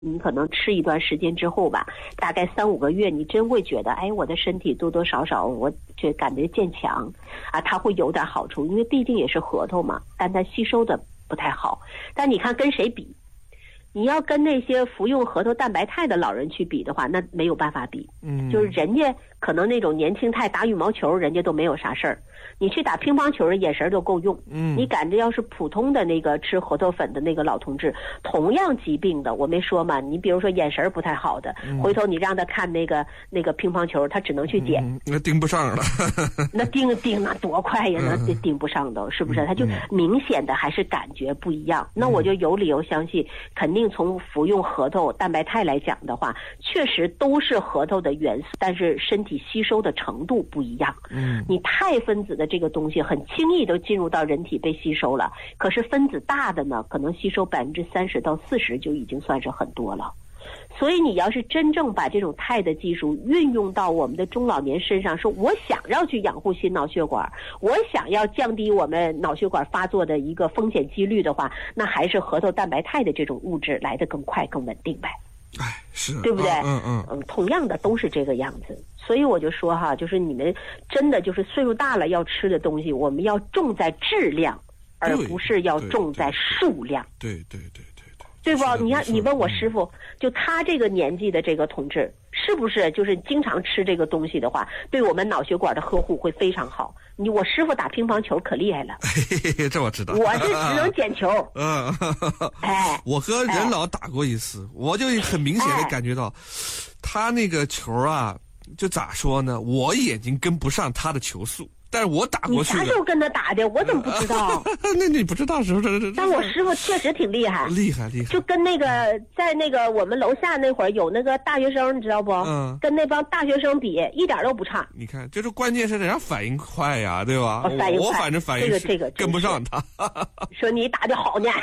你可能吃一段时间之后吧，大概3-5个月，你真会觉得，哎，我的身体多多少少我就感觉渐强啊，它会有点好处，因为毕竟也是核桃嘛，但它吸收的不太好。但你看跟谁比？你要跟那些服用核桃蛋白肽的老人去比的话，那没有办法比。就是人家可能那种年轻态打羽毛球，人家都没有啥事儿。你去打乒乓球的眼神都够用。你赶着要是普通的那个吃核桃粉的那个老同志，同样疾病的，我没说嘛，你比如说眼神不太好的，回头你让他看那个乒乓球，他只能去捡。 那盯不上了。 那盯啊多快呀，那盯不上都是不是？他就明显的还是感觉不一样。那我就有理由相信，肯定从服用核桃蛋白肽来讲的话，确实都是核桃的元素，但是身体吸收的程度不一样。你肽分子的这个东西很轻易都进入到人体被吸收了，可是分子大的呢，可能吸收30%到40%就已经算是很多了。所以你要是真正把这种肽的技术运用到我们的中老年身上，说我想要去养护心脑血管，我想要降低我们脑血管发作的一个风险几率的话，那还是核桃蛋白肽的这种物质来得更快更稳定呗。 哎，是， 对不对？同样的都是这个样子。所以我就说哈，就是你们真的就是岁数大了要吃的东西，我们要重在质量，而不是要重在数量。对不？你看，你问我师傅，就他这个年纪的这个同志，是不是就是经常吃这个东西的话，对我们脑血管的呵护会非常好？我师傅打乒乓球可厉害了， 这我知道。 我是只能捡球。 我和任老打过一次，我就很明显的感觉到，他那个球啊，就咋说呢？我眼睛跟不上他的球速。但是我打过去的， 你啥时候跟他打的？我怎么不知道？ 那你不知道是不是？ 但我师傅确实挺厉害， 厉害。 就跟那个在那个我们楼下那会儿有那个大学生，你知道不？跟那帮大学生比，一点都不差。 你看，就是关键是人家反应快呀，对吧？我反正反应这个跟不上他。 说你打得好呢。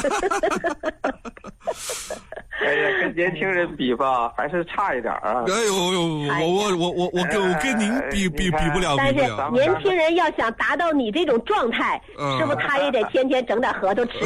哎呀，跟年轻人比吧，还是差一点啊。 哎呦，我跟您比不了。 但是年轻人要想达到你这种状态，是不是他也得天天整点核桃吃？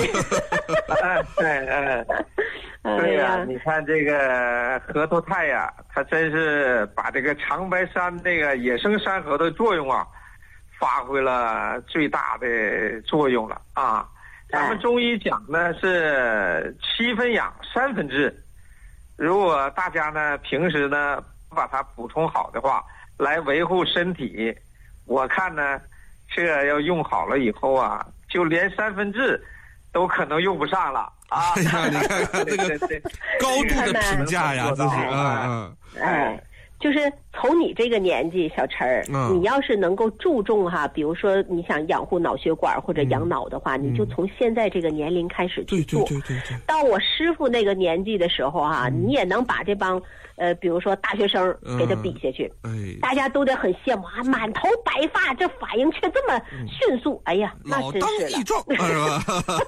对呀，你看这个核桃肽呀，它真是把这个长白山这个野生山核的作用啊，发挥了最大的作用了啊。咱们中医讲呢是7分养3分治，如果大家呢平时呢把它补充好的话，来维护身体，我看呢这要用好了以后啊，就连3分治都可能用不上了啊！ 你看这个高度的评价呀，这是就是从你这个年纪，小陈儿，你要是能够注重哈，比如说你想养护脑血管或者养脑的话，你就从现在这个年龄开始去做。 对。 到我师傅那个年纪的时候哈，你也能把这帮比如说大学生给他比下去，大家都得很羡慕啊，满头白发，这反应却这么迅速，哎呀，那真是了。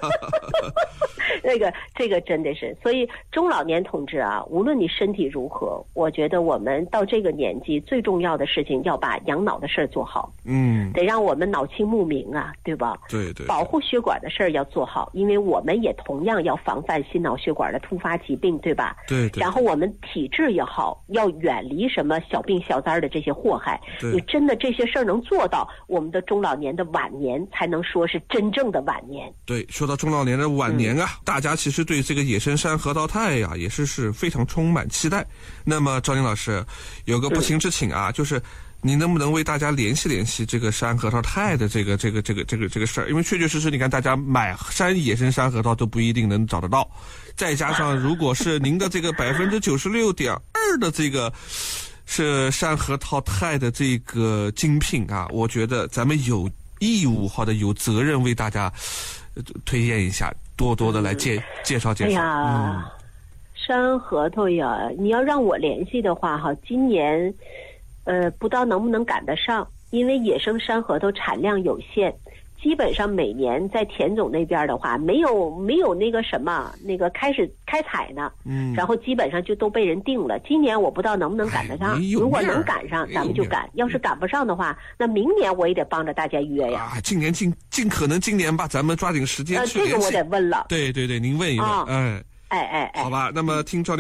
这个真的是，所以中老年同志啊，无论你身体如何，我觉得我们到这个年纪最重要的事情要把养脑的事儿做好，得让我们脑清目明啊，对吧？ 对， 保护血管的事儿要做好，因为我们也同样要防范心脑血管的突发疾病，对吧？ 对。 然后我们体质也好，要远离什么小病小灾的这些祸害。你真的这些事儿能做到，我们的中老年的晚年才能说是真正的晚年。 对，说到中老年的晚年啊，大家其实对这个野生山核桃肽呀，也是非常充满期待。那么赵宁老师有个不情之请啊，就是你能不能为大家联系这个山核桃肽的这个事儿？因为确确实实，你看大家买野生山核桃都不一定能找得到，再加上如果是您的这个96.2%的这个是山核桃肽的这个精品啊，我觉得咱们有义务或者有责任为大家推荐一下，多多的来介绍。 哎呀，山核桃呀，你要让我联系的话哈，今年不知道能不能赶得上，因为野生山核桃产量有限，基本上每年在田总那边的话，没有那个什么那个开采呢，然后基本上就都被人定了。今年我不知道能不能赶得上，如果能赶上咱们就赶，要是赶不上的话，那明年我也得帮着大家约呀。 今年尽可能今年吧，咱们抓紧时间去联系。 这个我得问了。 对，您问一问。 哎， 好吧，那么听赵